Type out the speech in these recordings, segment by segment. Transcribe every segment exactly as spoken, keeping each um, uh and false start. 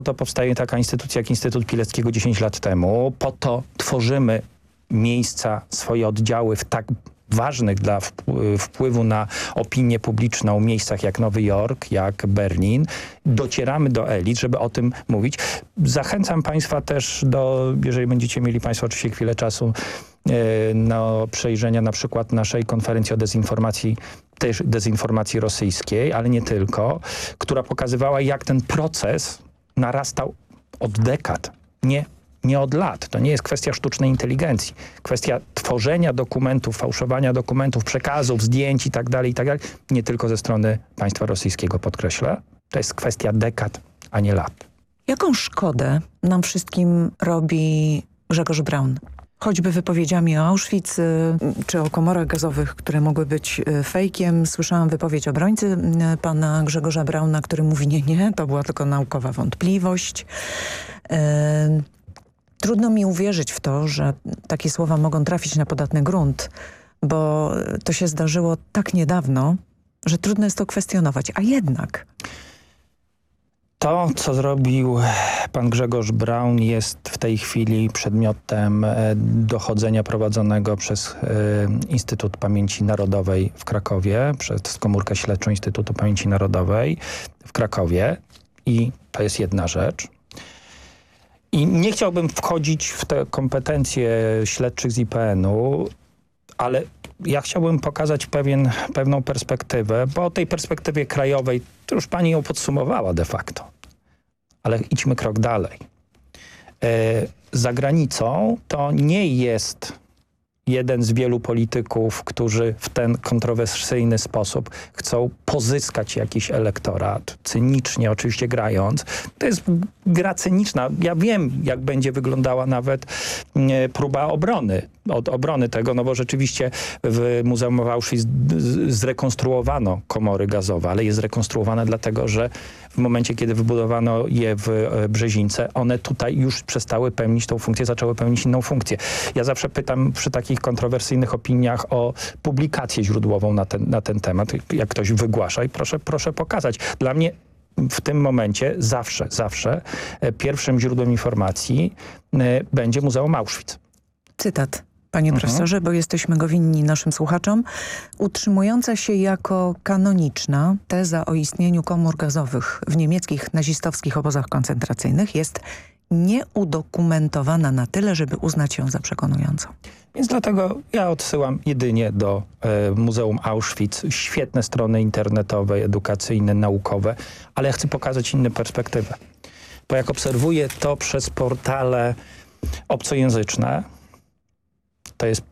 To powstaje taka instytucja jak Instytut Pileckiego dziesięć lat temu. Po to tworzymy miejsca, swoje oddziały w tak ważnych dla wpływu na opinię publiczną miejscach jak Nowy Jork, jak Berlin. Docieramy do elit, żeby o tym mówić. Zachęcam Państwa też do, jeżeli będziecie mieli Państwo oczywiście chwilę czasu, no, przejrzenia na przykład naszej konferencji o dezinformacji, też dezinformacji rosyjskiej, ale nie tylko, która pokazywała, jak ten proces narastał od dekad, nie Nie od lat. To nie jest kwestia sztucznej inteligencji. Kwestia tworzenia dokumentów, fałszowania dokumentów, przekazów, zdjęć i tak dalej, i tak dalej. Nie tylko ze strony państwa rosyjskiego, podkreślę. To jest kwestia dekad, a nie lat. Jaką szkodę nam wszystkim robi Grzegorz Braun? Choćby wypowiedziami o Auschwitz czy o komorach gazowych, które mogły być fejkiem. Słyszałam wypowiedź obrońcy pana Grzegorza Brauna, który mówi nie, nie, to była tylko naukowa wątpliwość. Yy... Trudno mi uwierzyć w to, że takie słowa mogą trafić na podatny grunt, bo to się zdarzyło tak niedawno, że trudno jest to kwestionować. A jednak... To, co zrobił pan Grzegorz Braun, jest w tej chwili przedmiotem dochodzenia prowadzonego przez Instytut Pamięci Narodowej w Krakowie, przez Komórkę Śledczą Instytutu Pamięci Narodowej w Krakowie. I to jest jedna rzecz. I nie chciałbym wchodzić w te kompetencje śledczych z I P N u, ale ja chciałbym pokazać pewien, pewną perspektywę, bo o tej perspektywie krajowej to już pani ją podsumowała de facto. Ale idźmy krok dalej. E, za granicą to nie jest jeden z wielu polityków, którzy w ten kontrowersyjny sposób chcą pozyskać jakiś elektorat, cynicznie oczywiście grając. To jest gra cyniczna. Ja wiem, jak będzie wyglądała nawet nie, próba obrony, od obrony tego, no bo rzeczywiście w Muzeum w Auschwitz zrekonstruowano komory gazowe, ale je zrekonstruowane dlatego, że w momencie, kiedy wybudowano je w Brzezince, one tutaj już przestały pełnić tą funkcję, zaczęły pełnić inną funkcję. Ja zawsze pytam przy takich kontrowersyjnych opiniach o publikację źródłową na ten, na ten temat. Jak ktoś wygłasza i proszę, proszę pokazać. Dla mnie w tym momencie zawsze, zawsze pierwszym źródłem informacji będzie Muzeum Auschwitz. Cytat. Panie mhm. profesorze, bo jesteśmy go winni naszym słuchaczom. Utrzymująca się jako kanoniczna teza o istnieniu komór gazowych w niemieckich nazistowskich obozach koncentracyjnych jest nieudokumentowana na tyle, żeby uznać ją za przekonującą. Więc dlatego ja odsyłam jedynie do e, Muzeum Auschwitz. Świetne strony internetowe, edukacyjne, naukowe, ale ja chcę pokazać inną perspektywę. Bo jak obserwuję to przez portale obcojęzyczne, to jest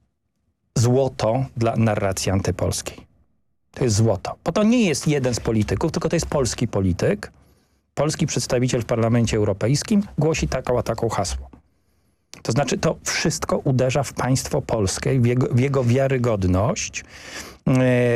złoto dla narracji antypolskiej. To jest złoto. Bo to nie jest jeden z polityków, tylko to jest polski polityk. Polski przedstawiciel w Parlamencie Europejskim głosi taką a taką hasło. To znaczy to wszystko uderza w państwo polskie, w jego, w jego wiarygodność. Yy,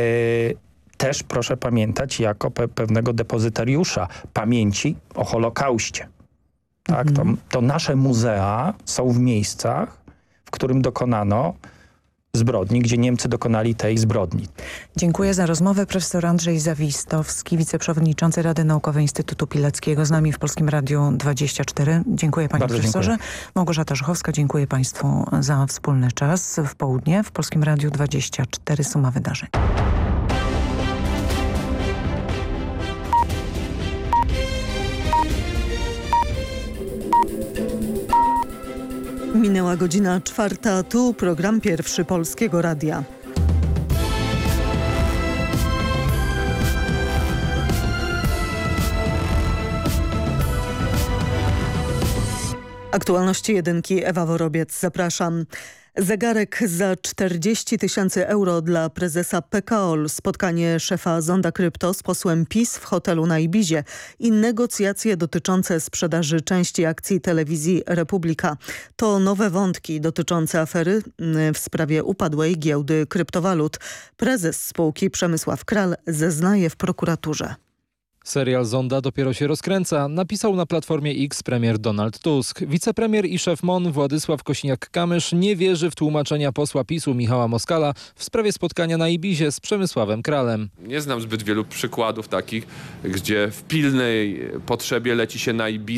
też proszę pamiętać jako pe pewnego depozytariusza pamięci o Holokauście. Tak? Mhm. To, to nasze muzea są w miejscach, w którym dokonano zbrodni, gdzie Niemcy dokonali tej zbrodni. Dziękuję za rozmowę. Profesor Andrzej Zawistowski, wiceprzewodniczący Rady Naukowej Instytutu Pileckiego, z nami w Polskim Radiu dwadzieścia cztery. Dziękuję panie Bardzo profesorze. Dziękuję. Małgorzata Żuchowska, dziękuję państwu za wspólny czas w południe. W Polskim Radiu dwadzieścia cztery suma wydarzeń. Minęła godzina czwarta, tu program pierwszy Polskiego Radia. Aktualności jedynki, Ewa Worobiec, zapraszam. Zegarek za czterdzieści tysięcy euro dla prezesa P K O L, spotkanie szefa Zonda Krypto z posłem PiS w hotelu na Ibizie i negocjacje dotyczące sprzedaży części akcji telewizji Republika. To nowe wątki dotyczące afery w sprawie upadłej giełdy kryptowalut. Prezes spółki Przemysław Kral zeznaje w prokuraturze. Serial Zonda dopiero się rozkręca, napisał na Platformie X premier Donald Tusk. Wicepremier i szef M O N Władysław Kosiniak-Kamysz nie wierzy w tłumaczenia posła PiSu Michała Moskala w sprawie spotkania na Ibizie z Przemysławem Kralem. Nie znam zbyt wielu przykładów takich, gdzie w pilnej potrzebie leci się na Ibizę.